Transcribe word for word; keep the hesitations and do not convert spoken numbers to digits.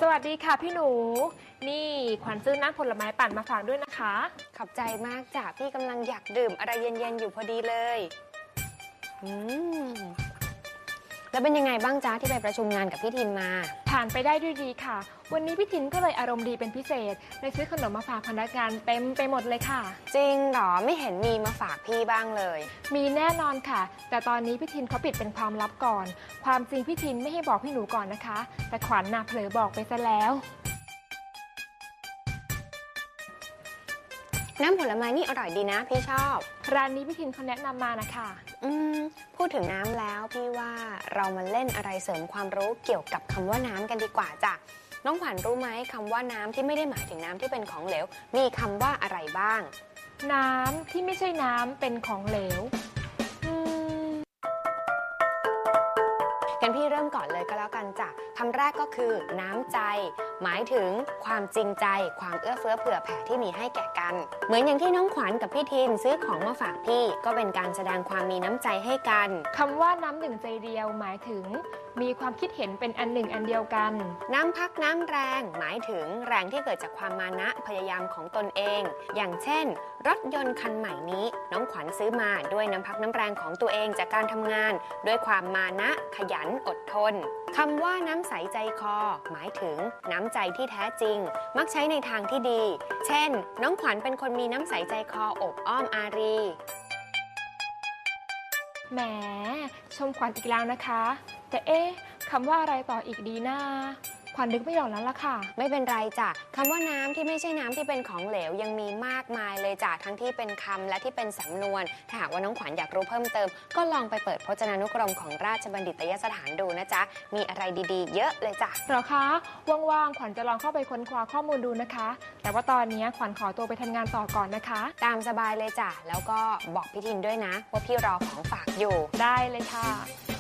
สวัสดีค่ะพี่หนูนี่ขวัญซื้อน้ำผลไม้ปั่นมาฝากด้วยนะคะขอบใจมากจ้ะพี่กำลังอยากดื่มอะไรเย็นๆอยู่พอดีเลยอืมแล้วเป็นยังไงบ้างจ๊ะที่ไปประชุมงานกับพี่ทินมาผ่านไปได้ด้วยดีค่ะวันนี้พี่ทินก็เลยอารมณ์ดีเป็นพิเศษเลยซื้อขนมมาฝากพนักงานเต็มไปหมดเลยค่ะจริงหรอไม่เห็นมีมาฝากพี่บ้างเลยมีแน่นอนค่ะแต่ตอนนี้พี่ทินเขาปิดเป็นความลับก่อนความจริงพี่ทินไม่ให้บอกพี่หนูก่อนนะคะแต่ขวัญน่ะเผลอบอกไปซะแล้วน้ำผลไม้นี่อร่อยดีนะพี่ชอบร้านนี้พี่ทินเขาแนะนำมานะคะอืมพูดถึงน้ำแล้วพี่ว่าเรามาเล่นอะไรเสริมความรู้เกี่ยวกับคำว่าน้ำกันดีกว่าจ้ะน้องขวัญรู้ไหมคำว่าน้ำที่ไม่ได้หมายถึงน้ำที่เป็นของเหลวมีคำว่าอะไรบ้างน้ำที่ไม่ใช่น้ำเป็นของเหลวกันพี่เริ่มก่อนเลยก็แล้วกันจ้ะคำแรกก็คือน้ำใจหมายถึงความจริงใจความเอื้อเฟื้อเผื่อแผ่ที่มีให้แก่กันเหมือนอย่างที่น้องขวัญกับพี่ทินซื้อของมาฝากพี่ก็เป็นการแสดงความมีน้ำใจให้กันคำว่าน้ำหนึ่งใจเดียวหมายถึงมีความคิดเห็นเป็นอันหนึ่งอันเดียวกันน้ำพักน้ำแรงหมายถึงแรงที่เกิดจากความมานะพยายามของตนเองอย่างเช่นรถยนต์คันใหม่นี้น้องขวัญซื้อมาด้วยน้ำพักน้ำแรงของตัวเองจากการทำงานด้วยความมานะขยันอดทนคำว่าน้ำใสใจคอหมายถึงน้ำใจที่แท้จริงมักใช้ในทางที่ดีเช่นน้องขวัญเป็นคนมีน้ำใสใจคออบอ้อมอารีแหมชมขวัญอีกแล้วนะคะแต่เอ๊ะคำว่าอะไรต่ออีกดีนะขวัญนึกไม่ออกแล้วล่ะค่ะไม่เป็นไรจ้ะคำว่าน้ำที่ไม่ใช่น้ำที่เป็นของเหลวยังมีมากมายเลยจ้ะทั้งที่เป็นคำและที่เป็นสำนวนถ้าหากว่าน้องขวัญอยากรู้เพิ่มเติมก็ลองไปเปิดพจนานุกรมของราชบัณฑิตยสถานดูนะจ๊ะมีอะไรดีๆเยอะเลยจ้ะหรอคะว่างๆขวัญจะลองเข้าไปค้นคว้าข้อมูลดูนะคะแต่ว่าตอนนี้ขวัญขอตัวไปทำงานต่อก่อนนะคะตามสบายเลยจ้ะแล้วก็บอกพี่ทินด้วยนะว่าพี่รอของฝากอยู่ได้เลยค่ะ